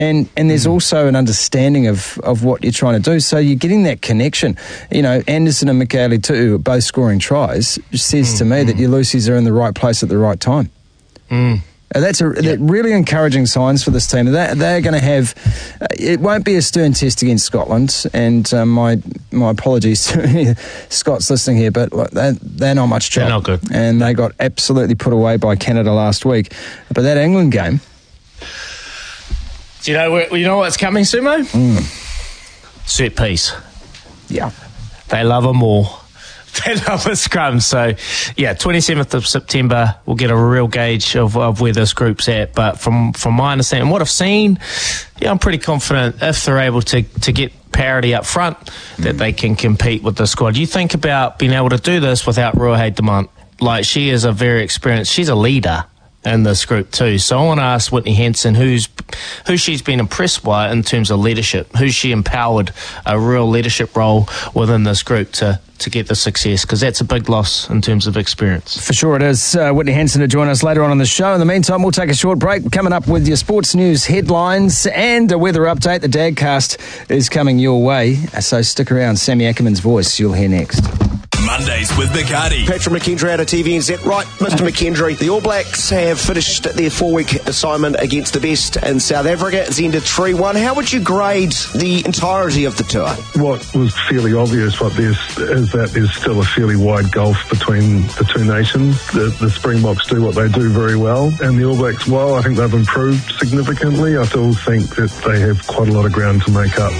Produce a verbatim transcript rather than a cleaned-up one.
And and there's mm. also an understanding of, of what you're trying to do. So you're getting that connection. You know, Anderson and McAley too, both scoring tries, says mm. to me mm. that your Lucy's are in the right place at the right time. Mm. And that's a yep. that really encouraging signs for this team. That they're going to have. Uh, it won't be a stern test against Scotland. And uh, my my apologies to Scott's listening here, but look, they're, they're not much trouble. They're not good. And they got absolutely put away by Canada last week. But that England game. Do you know where, you know what's coming, Sumo? Mm. Set piece. Yeah. They love them all. They love a scrum. So, yeah, twenty-seventh of September, we'll get a real gauge of, of where this group's at. But from, from my understanding, what I've seen, yeah, I'm pretty confident if they're able to, to get parity up front, mm. that they can compete with the squad. You think about being able to do this without Ruahei Demant. Like, she is a very experienced, she's a leader in this group too. So I want to ask Whitney Hansen who's who she's been impressed by in terms of leadership, who's she empowered a real leadership role within this group to to get the success, because that's a big loss in terms of experience. For sure it is. Uh, Whitney Hansen to join us later on in the show. In the meantime, we'll take a short break. Coming up with your sports news headlines and a weather update. The Dagcast is coming your way, so stick around. Sammy Ackerman's voice you'll hear next. Mondays with McCarty. Patrick McKendry out of T V N Z. Right, Mister McKendry, the All Blacks have finished their four-week assignment against the best in South Africa. It's ended three one. How would you grade the entirety of the tour? What was fairly obvious what there's, is that there's still a fairly wide gulf between the two nations. The, the Springboks do what they do very well, and the All Blacks, well, I think they've improved significantly. I still think that they have quite a lot of ground to make up.